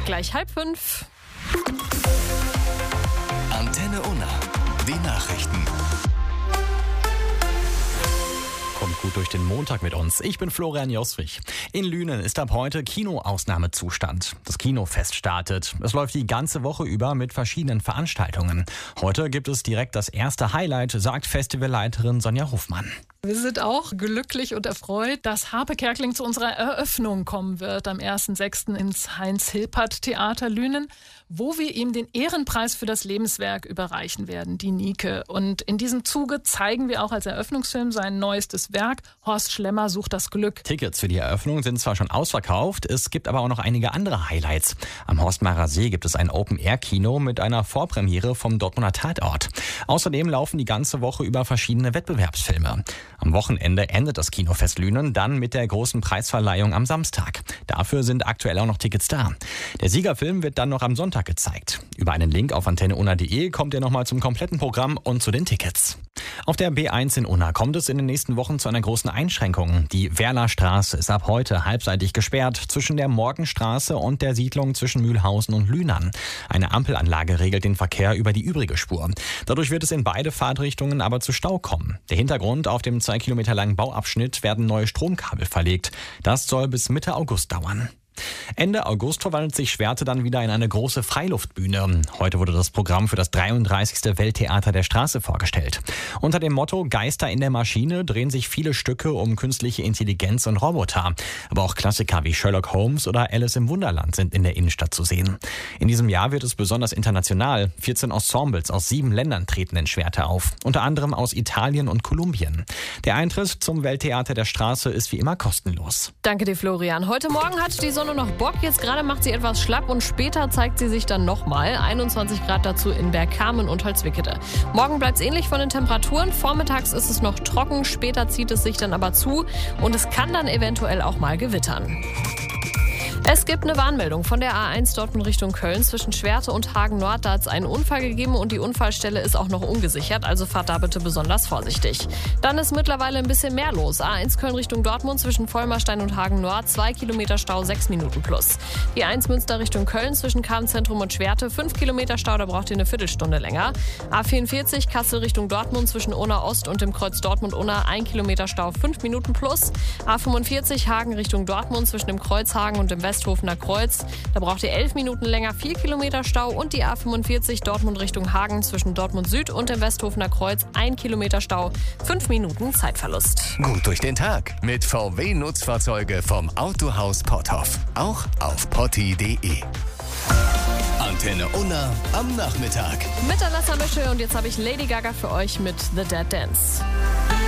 gleich 4:30. Antenne Unna, die Nachrichten. Kommt gut durch den Montag mit uns. Ich bin Florian Joswig. In Lünen ist ab heute Kinoausnahmezustand. Das Kinofest startet. Es läuft die ganze Woche über mit verschiedenen Veranstaltungen. Heute gibt es direkt das erste Highlight, sagt Festivalleiterin Sonja Hofmann. Wir sind auch glücklich und erfreut, dass Harpe Kerkeling zu unserer Eröffnung kommen wird am 1.6. ins Heinz-Hilpert-Theater Lünen, wo wir ihm den Ehrenpreis für das Lebenswerk überreichen werden, die Nike. Und in diesem Zuge zeigen wir auch als Eröffnungsfilm sein neuestes Werk, Horst Schlemmer sucht das Glück. Tickets für die Eröffnung sind zwar schon ausverkauft, es gibt aber auch noch einige andere Highlights. Am Horstmarer See gibt es ein Open-Air-Kino mit einer Vorpremiere vom Dortmunder Tatort. Außerdem laufen die ganze Woche über verschiedene Wettbewerbsfilme. Am Wochenende endet das Kinofest Lünen dann mit der großen Preisverleihung am Samstag. Dafür sind aktuell auch noch Tickets da. Der Siegerfilm wird dann noch am Sonntag gezeigt. Über einen Link auf antenneunna.de kommt ihr nochmal zum kompletten Programm und zu den Tickets. Auf der B1 in Unna kommt es in den nächsten Wochen zu einer großen Einschränkung. Die Werlerstraße ist ab heute halbseitig gesperrt zwischen der Morgenstraße und der Siedlung zwischen Mühlhausen und Lünen. Eine Ampelanlage regelt den Verkehr über die übrige Spur. Dadurch wird es in beide Fahrtrichtungen aber zu Stau kommen. Der Hintergrund: auf dem 2 Kilometer langen Bauabschnitt werden neue Stromkabel verlegt. Das soll bis Mitte August dauern. Ende August verwandelt sich Schwerte dann wieder in eine große Freiluftbühne. Heute wurde das Programm für das 33. Welttheater der Straße vorgestellt. Unter dem Motto Geister in der Maschine drehen sich viele Stücke um künstliche Intelligenz und Roboter. Aber auch Klassiker wie Sherlock Holmes oder Alice im Wunderland sind in der Innenstadt zu sehen. In diesem Jahr wird es besonders international. 14 Ensembles aus 7 Ländern treten in Schwerte auf. Unter anderem aus Italien und Kolumbien. Der Eintritt zum Welttheater der Straße ist wie immer kostenlos. Danke dir, Florian. Heute Morgen hat die Sonne noch Bock. Jetzt gerade macht sie etwas schlapp und später zeigt sie sich dann nochmal. 21 Grad dazu in Bergkamen und Holzwickede. Morgen bleibt es ähnlich von den Temperaturen. Vormittags ist es noch trocken, später zieht es sich dann aber zu und es kann dann eventuell auch mal gewittern. Es gibt eine Warnmeldung von der A1 Dortmund Richtung Köln zwischen Schwerte und Hagen Nord. Da hat es einen Unfall gegeben und die Unfallstelle ist auch noch ungesichert, also fahrt da bitte besonders vorsichtig. Dann ist mittlerweile ein bisschen mehr los. A1 Köln Richtung Dortmund zwischen Vollmerstein und Hagen Nord, 2 Kilometer Stau, 6 Minuten plus. Die A1 Münster Richtung Köln zwischen Kahn-Zentrum und Schwerte, 5 Kilometer Stau, da braucht ihr eine Viertelstunde länger. A44 Kassel Richtung Dortmund zwischen Unna Ost und dem Kreuz Dortmund-Unna, 1 Kilometer Stau, 5 Minuten plus. A45 Hagen Richtung Dortmund zwischen dem Kreuz Hagen und dem Westhofener Kreuz. Da braucht ihr 11 Minuten länger, 4 Kilometer Stau. Und die A45 Dortmund Richtung Hagen zwischen Dortmund Süd und dem Westhofener Kreuz, 1 Kilometer Stau, 5 Minuten Zeitverlust. Gut durch den Tag mit VW-Nutzfahrzeuge vom Autohaus Potthoff. Auch auf potti.de. Antenne Unna am Nachmittag. Mit der Wassermische und jetzt habe ich Lady Gaga für euch mit The Dead Dance.